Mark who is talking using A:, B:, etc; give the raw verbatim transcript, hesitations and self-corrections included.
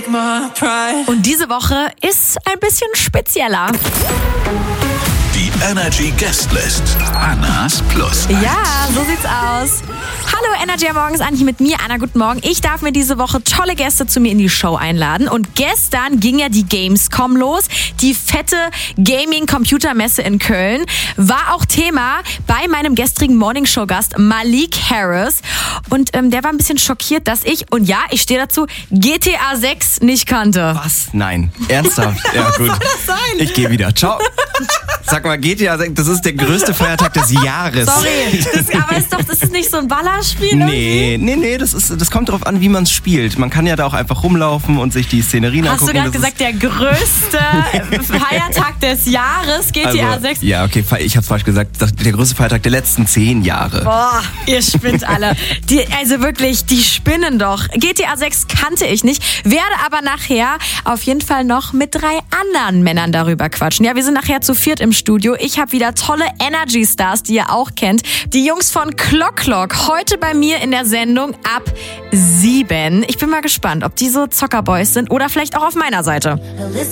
A: Und diese Woche ist ein bisschen spezieller.
B: Die Energy Guestlist. Annas Plus.
A: Ja, so sieht's aus. Hallo Energy am Morgens, Anni mit mir. Anna, guten Morgen. Ich darf mir diese Woche tolle Gäste zu mir in die Show einladen. Und gestern ging ja die Gamescom los. Die fette Gaming-Computermesse in Köln. War auch Thema bei meinem gestrigen Morningshow-Gast Malik Harris. Und ähm, der war ein bisschen schockiert, dass ich, und ja, ich stehe dazu, G T A sechs nicht kannte.
C: Was? Nein. Ernsthaft? Ja, gut.
A: Was soll das sein?
C: Ich gehe wieder. Ciao. Sag mal, G T A sechs, das ist der größte Feiertag des Jahres.
A: Sorry, das, aber ist doch, das ist nicht so ein Ballerspiel?
C: Nee, nee, nee, das, ist, das kommt darauf an, wie man es spielt. Man kann ja da auch einfach rumlaufen und sich die Szenerien
A: Hast
C: angucken.
A: Hast du gerade gesagt, der größte Feiertag des Jahres, G T A sechs?
C: Also, ja, okay, ich habe falsch gesagt. Der größte Feiertag der letzten zehn Jahre.
A: Boah, ihr spinnt alle. Die, also wirklich, die spinnen doch. G T A sechs kannte ich nicht, werde aber nachher auf jeden Fall noch mit drei anderen Männern darüber quatschen. Ja, wir sind nachher zu viert im Studio. Ich habe wieder tolle Energy Stars, die ihr auch kennt. Die Jungs von Clock Clock, heute bei mir in der Sendung ab sieben. Ich bin mal gespannt, ob die so Zockerboys sind oder vielleicht auch auf meiner Seite.